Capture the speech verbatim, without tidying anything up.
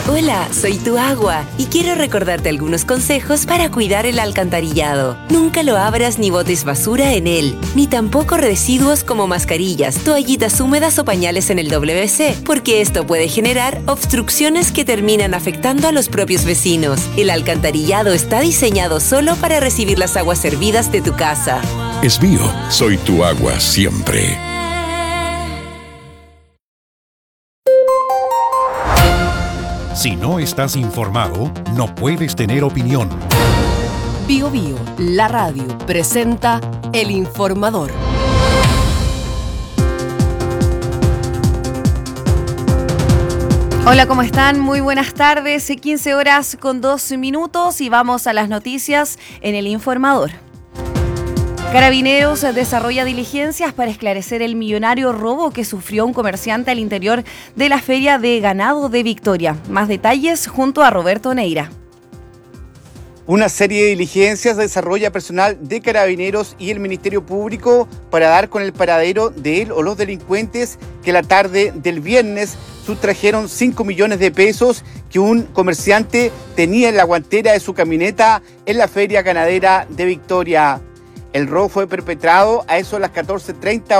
Hola, soy tu agua y quiero recordarte algunos consejos para cuidar el alcantarillado. Nunca lo abras ni botes basura en él, ni tampoco residuos como mascarillas, toallitas húmedas o pañales en el W C, porque esto puede generar obstrucciones que terminan afectando a los propios vecinos. El alcantarillado está diseñado solo para recibir las aguas servidas de tu casa. Esbío, soy tu agua siempre. Si no estás informado, no puedes tener opinión. Bio Bio, la radio, presenta El Informador. Hola, ¿cómo están? Muy buenas tardes, quince horas con dos minutos y vamos a las noticias en El Informador. Carabineros desarrolla diligencias para esclarecer el millonario robo que sufrió un comerciante al interior de la Feria de Ganado de Victoria. Más detalles junto a Roberto Neira. Una serie de diligencias desarrolla personal de Carabineros y el Ministerio Público para dar con el paradero de él o los delincuentes que la tarde del viernes sustrajeron cinco millones de pesos que un comerciante tenía en la guantera de su camioneta en la Feria Ganadera de Victoria. El robo fue perpetrado a eso de las catorce treinta